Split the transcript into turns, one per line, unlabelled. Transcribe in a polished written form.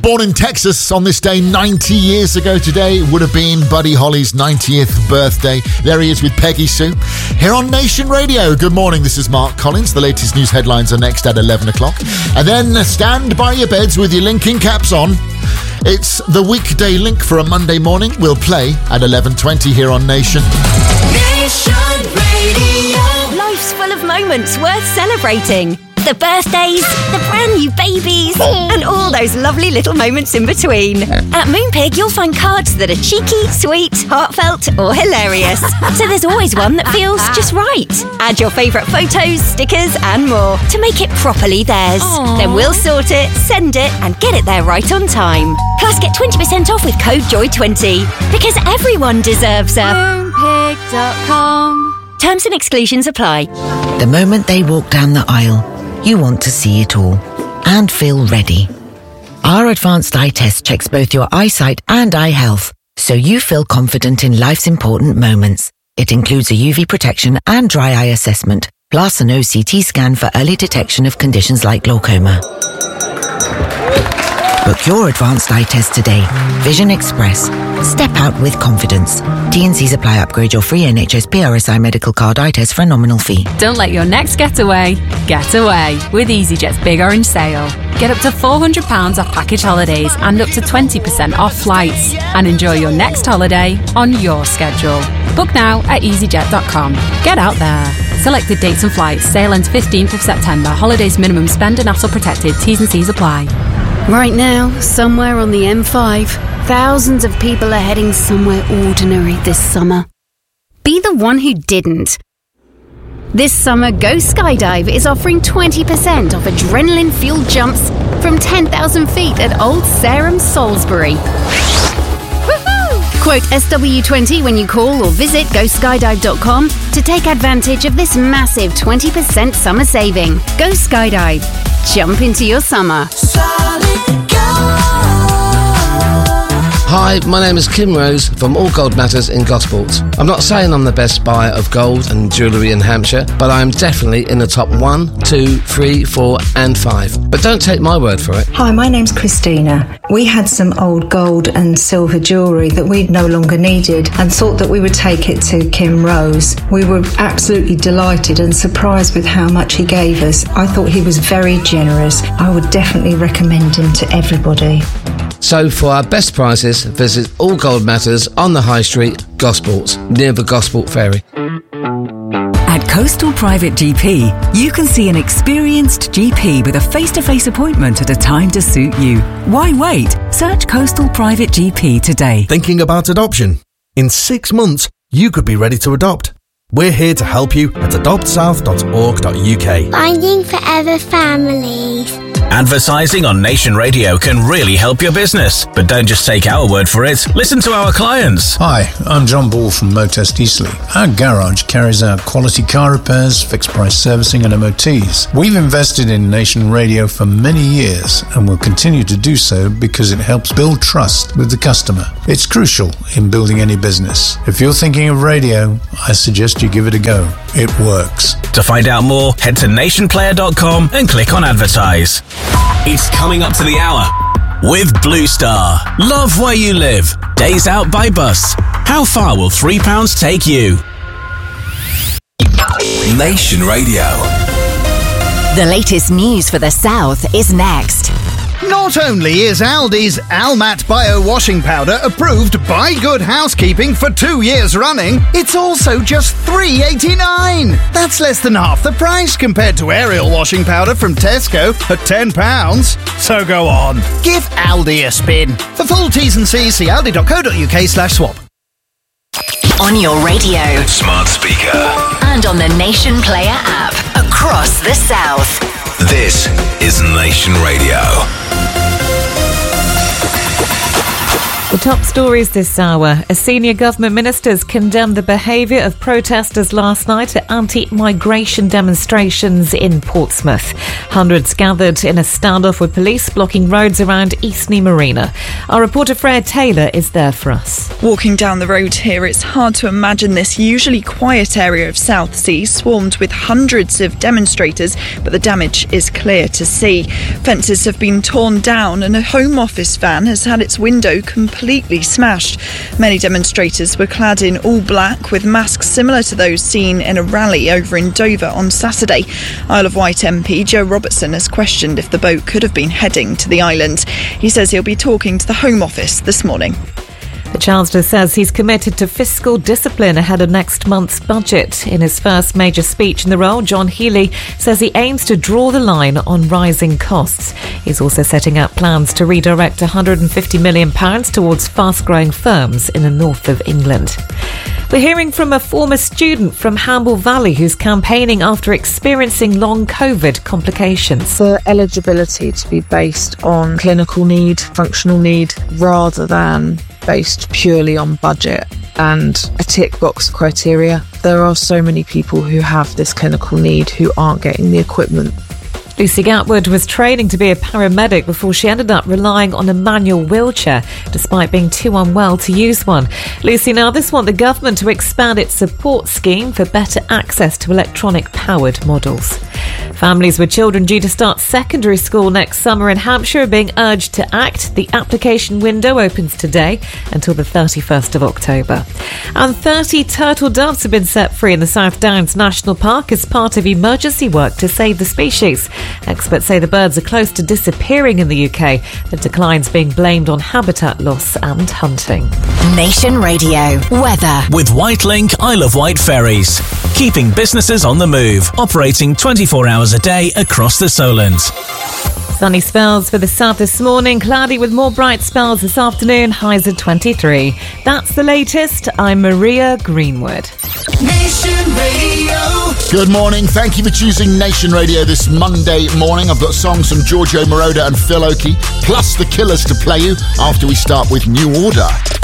Born in Texas on this day 90 years ago today would have been Buddy Holly's 90th birthday. There he is with Peggy Sue. Here on Nation Radio. Good morning, this is Mark Collins. The latest news headlines are next at 11 o'clock. And then stand by your beds with your linking caps on. It's the weekday link for a Monday morning. We'll play at 11:20 here on Nation.
Nation Radio. Life's full of moments worth celebrating. The birthdays, the brand new babies, and all those lovely little moments in between. At Moonpig, you'll find cards that are cheeky, sweet, heartfelt, or hilarious. So there's always one that feels just right. Add your favourite photos, stickers, and more to make it properly theirs. Aww. Then we'll sort it, send it, and get it there right on time. Plus, get 20% off with code JOY20, because everyone deserves a Moonpig.com. Terms and exclusions apply.
The moment they walk down the aisle, you want to see it all and feel ready. Our advanced eye test checks both your eyesight and eye health, so you feel confident in life's important moments. It includes a UV protection and dry eye assessment, plus an OCT scan for early detection of conditions like glaucoma. Book your advanced eye test today. Vision Express. Step out with confidence. T&Cs apply. Upgrade your free NHS PRSI medical card eye test for a nominal fee.
Don't let your next getaway get away with EasyJet's Big Orange Sale. Get up to £400 off package holidays and up to 20% off flights. And enjoy your next holiday on your schedule. Book now at easyjet.com. Get out there. Selected dates and flights. Sale ends 15th of September. Holidays minimum spend and hassle protected. T's and C's apply.
Right now, somewhere on the M5, thousands of people are heading somewhere ordinary this summer. Be the one who didn't. This summer, Go Skydive is offering 20% off adrenaline-fueled jumps from 10,000 feet at Old Sarum, Salisbury. Woohoo! Quote SW20 when you call or visit GoSkydive.com to take advantage of this massive 20% summer saving. Go Skydive. Jump into your summer.
Hi, my name is Kim Rose from All Gold Matters in Gosport. I'm not saying I'm the best buyer of gold and jewellery in Hampshire, but I am definitely in the top 1, 2, 3, 4 and 5. But don't take my word for it.
Hi, my name's Christina. We had some old gold and silver jewellery that we no longer needed and thought that we would take it to Kim Rose. We were absolutely delighted and surprised with how much he gave us. I thought he was very generous. I would definitely recommend him to everybody.
So for our best prices, visit All Gold Matters on the High Street, Gosport, near the Gosport Ferry.
At Coastal Private GP, you can see an experienced GP with a face-to-face appointment at a time to suit you. Why wait? Search Coastal Private GP today.
Thinking about adoption? In 6 months, you could be ready to adopt. We're here to help you at adoptsouth.org.uk.
Finding forever families.
Advertising on Nation Radio can really help your business, but don't just take our word for it. Listen to our clients.
Hi, I'm John Ball from Motest Eastleigh. Our garage carries out quality car repairs, fixed price servicing and MOTs. We've invested in Nation Radio for many years and will continue to do so because it helps build trust with the customer. It's crucial in building any business. If you're thinking of radio, I suggest you give it a go. It works.
To find out more, head to nationplayer.com and click on advertise. It's coming up to the hour with Blue Star. Love where you live. Days out by bus. How far will £3 take you?
Nation Radio.
The latest news for the South is next.
Not only is Aldi's Almat Bio Washing Powder approved by Good Housekeeping for 2 years running, it's also just $3.89. That's less than half the price compared to Ariel washing powder from Tesco at £10. So go on, give Aldi a spin. For full T's and C's, see aldi.co.uk/swap.
On your radio,
smart speaker,
and on the Nation Player app across the South.
This is Nation Radio.
The top stories this hour. A senior government minister has condemned the behaviour of protesters last night at anti-migration demonstrations in Portsmouth. Hundreds gathered in a standoff with police blocking roads around Eastney Marina. Our reporter Freya Taylor is there for us.
Walking down the road here, it's hard to imagine this usually quiet area of Southsea swarmed with hundreds of demonstrators, but the damage is clear to see. Fences have been torn down and a Home Office van has had its window completely smashed. Many demonstrators were clad in all black with masks similar to those seen in a rally over in Dover on Saturday. Isle of Wight MP Joe Robertson has questioned if the boat could have been heading to the island. He says he'll be talking to the Home Office this morning.
The Chancellor says he's committed to fiscal discipline ahead of next month's budget. In his first major speech in the role, John Healey says he aims to draw the line on rising costs. He's also setting out plans to redirect £150 million towards fast-growing firms in the north of England. We're hearing from a former student from Hamble Valley who's campaigning after experiencing long COVID complications.
The eligibility to be based on clinical need, functional need, rather than based purely on budget and a tick box criteria. There are so many people who have this clinical need who aren't getting the equipment.
Lucy Gatwood was training to be a paramedic before she ended up relying on a manual wheelchair, despite being too unwell to use one. Lucy now this wants the government to expand its support scheme for better access to electronic-powered models. Families with children due to start secondary school next summer in Hampshire are being urged to act. The application window opens today until the 31st of October. And 30 turtle doves have been set free in the South Downs National Park as part of emergency work to save the species. Experts say the birds are close to disappearing in the UK, the declines being blamed on habitat loss and hunting.
Nation Radio weather
with Whitelink Isle of Wight ferries, keeping businesses on the move, operating 24 hours a day across the Solent.
Sunny spells for the south this morning, cloudy with more bright spells this afternoon, highs at 23. That's the latest. I'm Maria Greenwood.
Nation Radio. Good morning. Thank you for choosing Nation Radio this Monday morning. I've got songs from Giorgio Moroder and Phil Oakey, plus the Killers to play you after we start with New Order.